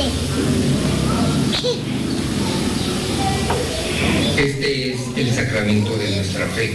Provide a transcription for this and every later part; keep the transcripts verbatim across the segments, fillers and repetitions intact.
Este es el sacramento de nuestra fe.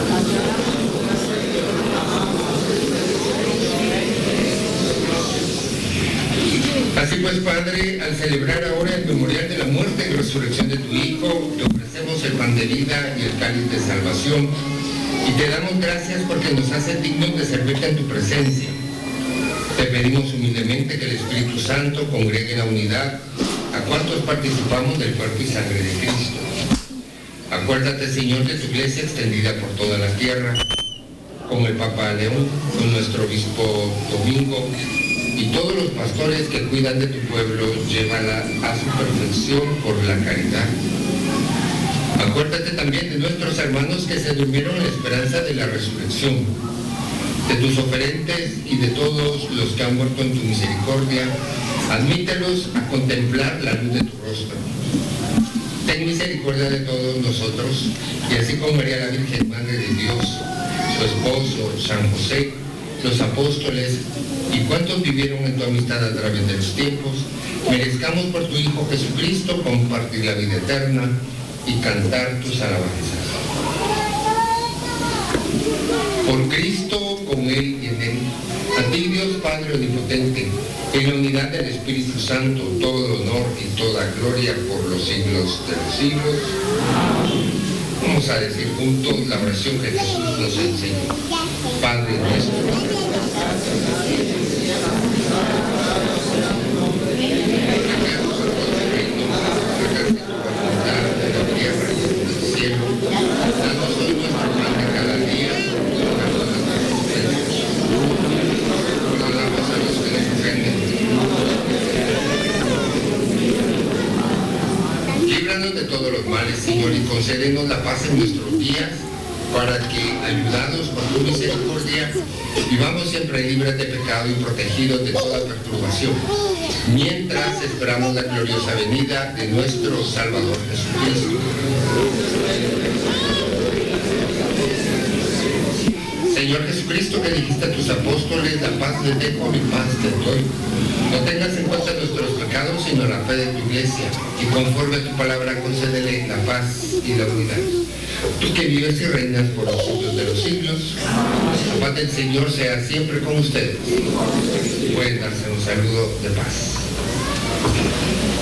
Así pues, Padre, al celebrar ahora el memorial de la muerte y resurrección de tu Hijo, te ofrecemos el pan de vida y el cáliz de salvación, y te damos gracias porque nos haces dignos de servirte en tu presencia. Te pedimos humildemente que el Espíritu Santo congregue en la unidad a cuantos participamos del cuerpo y sangre de Cristo. Acuérdate, Señor, de tu iglesia extendida por toda la tierra, con el Papa León, con nuestro obispo Domingo, y todos los pastores que cuidan de tu pueblo, llévala a su perfección por la caridad. Acuérdate también de nuestros hermanos que se durmieron en la esperanza de la resurrección, de tus oferentes y de todos los que han muerto en tu misericordia. Admítelos a contemplar la luz de tu rostro. Ten misericordia de todos nosotros, y así como María la Virgen, Madre de Dios, su esposo, San José, los apóstoles y cuantos vivieron en tu amistad a través de los tiempos, merezcamos por tu Hijo Jesucristo compartir la vida eterna y cantar tus alabanzas. Por Cristo, con Él y en Él, a ti, Dios Padre Omnipotente, en la unidad del Espíritu Santo, todo honor y toda gloria por los siglos de los siglos. Vamos a decir juntos la oración que Jesús nos enseñó. Padre nuestro, de todos los males, Señor, y concédenos la paz en nuestros días, para que, ayudados por tu misericordia, vivamos siempre libres de pecado y protegidos de toda perturbación, mientras esperamos la gloriosa venida de nuestro Salvador Jesucristo. Señor Jesucristo, que dijiste a tus apóstoles, la paz les dejo, mi paz te doy. No tengas en cuenta nuestros pecados, sino la fe de tu iglesia, y conforme a tu palabra concédele la paz y la unidad. Tú que vives y reinas por los siglos de los siglos, la paz del Señor sea siempre con ustedes. Pueden darse un saludo de paz.